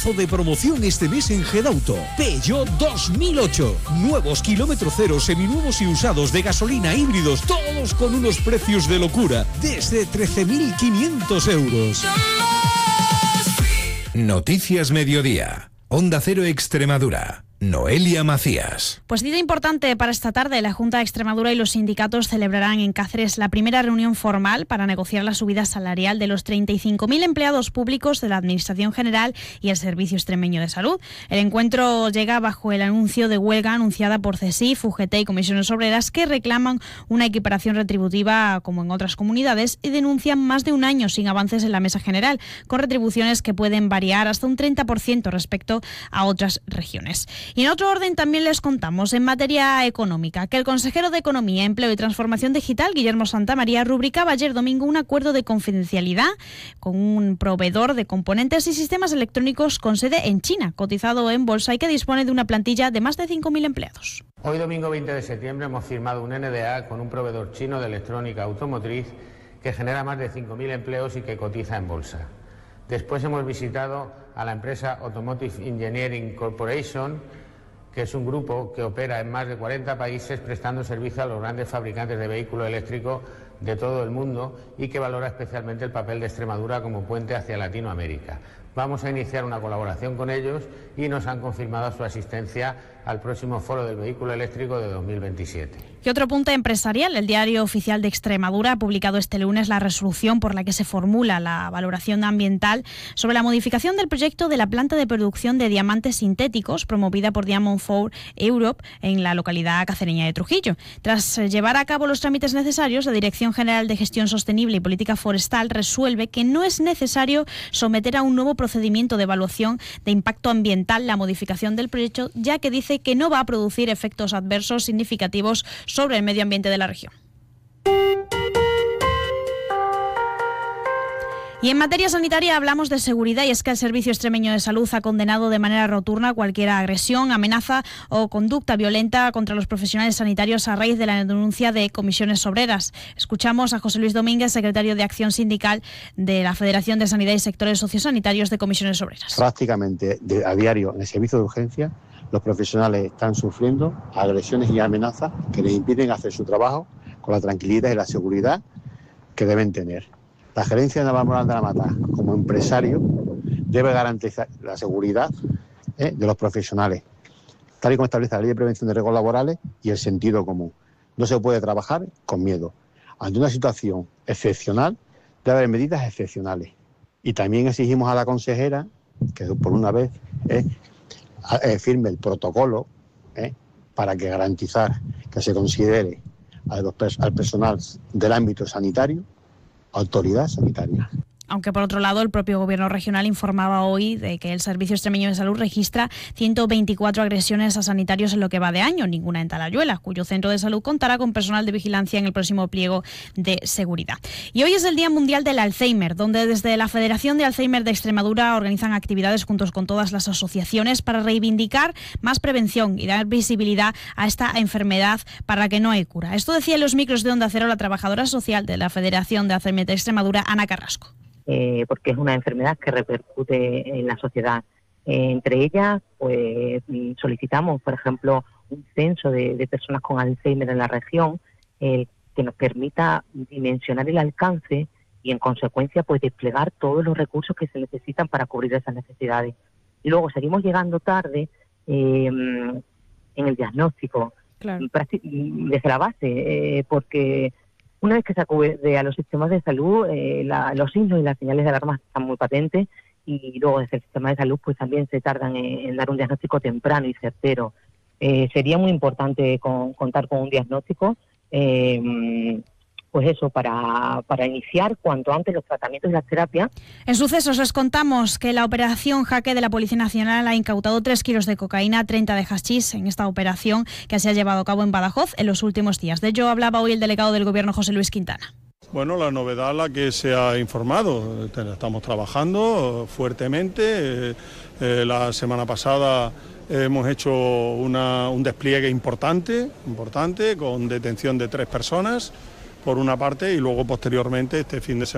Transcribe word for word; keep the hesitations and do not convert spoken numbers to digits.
Pedazo de promoción este mes en Gedauto. Peugeot dos mil ocho. Nuevos kilómetro cero, seminuevos y usados de gasolina, híbridos, todos con unos precios de locura. Desde trece mil quinientos euros. Noticias Mediodía. Onda Cero Extremadura. Noelia Macías. Pues día importante para esta tarde. La Junta de Extremadura y los sindicatos celebrarán en Cáceres la primera reunión formal para negociar la subida salarial de los treinta y cinco mil empleados públicos de la Administración General y el Servicio Extremeño de Salud. El encuentro llega bajo el anuncio de huelga anunciada por CESIF, U G T y Comisiones Obreras, que reclaman una equiparación retributiva como en otras comunidades y denuncian más de un año sin avances en la mesa general, con retribuciones que pueden variar hasta un treinta por ciento respecto a otras regiones. Y en otro orden también les contamos, en materia económica, que el consejero de Economía, Empleo y Transformación Digital, Guillermo Santamaría, rubricaba ayer domingo un acuerdo de confidencialidad con un proveedor de componentes y sistemas electrónicos con sede en China, cotizado en bolsa y que dispone de una plantilla de más de cinco mil empleados. Hoy domingo veinte de septiembre hemos firmado un N D A con un proveedor chino de electrónica automotriz que genera más de cinco mil empleos y que cotiza en bolsa. Después hemos visitado a la empresa Automotive Engineering Corporation, que es un grupo que opera en más de cuarenta países prestando servicio a los grandes fabricantes de vehículos eléctricos de todo el mundo y que valora especialmente el papel de Extremadura como puente hacia Latinoamérica. Vamos a iniciar una colaboración con ellos y nos han confirmado su asistencia al próximo Foro del Vehículo Eléctrico de dos mil veintisiete. Y otro punto empresarial, el Diario Oficial de Extremadura ha publicado este lunes la resolución por la que se formula la valoración ambiental sobre la modificación del proyecto de la planta de producción de diamantes sintéticos promovida por Diamond Four Europe en la localidad cacereña de Trujillo. Tras llevar a cabo los trámites necesarios, la Dirección General de Gestión Sostenible y Política Forestal resuelve que no es necesario someter a un nuevo procedimiento de evaluación de impacto ambiental la modificación del proyecto, ya que dice que no va a producir efectos adversos significativos sobre el medio ambiente de la región. Y en materia sanitaria hablamos de seguridad, y es que el Servicio Extremeño de Salud ha condenado de manera rotunda cualquier agresión, amenaza o conducta violenta contra los profesionales sanitarios a raíz de la denuncia de Comisiones Obreras. Escuchamos a José Luis Domínguez, secretario de Acción Sindical de la Federación de Sanidad y Sectores Sociosanitarios de Comisiones Obreras. Prácticamente de, a diario en el servicio de urgencia los profesionales están sufriendo agresiones y amenazas que les impiden hacer su trabajo con la tranquilidad y la seguridad que deben tener. La Gerencia Naval Moral de la Mata, como empresario, debe garantizar la seguridad eh, de los profesionales, tal y como establece la Ley de Prevención de Riesgos Laborales y el sentido común. No se puede trabajar con miedo. Ante una situación excepcional, debe haber medidas excepcionales. Y también exigimos a la consejera que, por una vez, eh, eh, firme el protocolo eh, para que garantizar que se considere a los, al personal del ámbito sanitario autoridad sanitaria. Aunque por otro lado el propio gobierno regional informaba hoy de que el Servicio Extremeño de Salud registra ciento veinticuatro agresiones a sanitarios en lo que va de año, ninguna en Talayuela, cuyo centro de salud contará con personal de vigilancia en el próximo pliego de seguridad. Y hoy es el Día Mundial del Alzheimer, donde desde la Federación de Alzheimer de Extremadura organizan actividades juntos con todas las asociaciones para reivindicar más prevención y dar visibilidad a esta enfermedad para la que no hay cura. Esto decía en los micros de Onda Cero la trabajadora social de la Federación de Alzheimer de Extremadura, Ana Carrasco. Eh, porque es una enfermedad que repercute en la sociedad. Eh, entre ellas, pues solicitamos, por ejemplo, un censo de, de personas con Alzheimer en la región, eh, que nos permita dimensionar el alcance y, en consecuencia, pues desplegar todos los recursos que se necesitan para cubrir esas necesidades. Y luego seguimos llegando tarde eh, en el diagnóstico, claro, desde la base, eh, porque una vez que se acude a los sistemas de salud, eh, la, los signos y las señales de alarma están muy patentes, y luego desde el sistema de salud pues también se tardan en, en dar un diagnóstico temprano y certero. Eh, sería muy importante con, contar con un diagnóstico, eh, pues eso, para, para iniciar cuanto antes los tratamientos y las terapias. En sucesos les contamos que la operación Jaque de la Policía Nacional ha incautado tres kilos de cocaína, treinta de hachís en esta operación que se ha llevado a cabo en Badajoz en los últimos días. De ello hablaba hoy el delegado del Gobierno, José Luis Quintana. Bueno, la novedad la que se ha informado, estamos trabajando fuertemente. Eh, eh, la semana pasada hemos hecho una, un despliegue importante, importante, con detención de tres personas, por una parte, y luego posteriormente este fin de semana